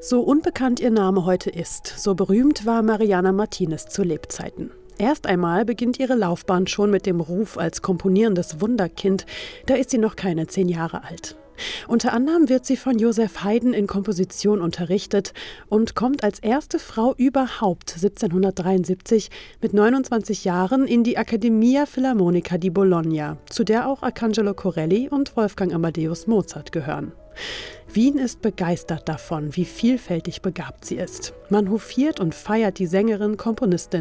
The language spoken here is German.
So unbekannt ihr Name heute ist, so berühmt war Mariana Martínez zu Lebzeiten. Erst einmal beginnt ihre Laufbahn schon mit dem Ruf als komponierendes Wunderkind, da ist sie noch keine 10 Jahre alt. Unter anderem wird sie von Joseph Haydn in Komposition unterrichtet und kommt als erste Frau überhaupt 1773 mit 29 Jahren in die Accademia Filarmonica di Bologna, zu der auch Arcangelo Corelli und Wolfgang Amadeus Mozart gehören. Wien ist begeistert davon, wie vielfältig begabt sie ist. Man hofiert und feiert die Sängerin, Komponistin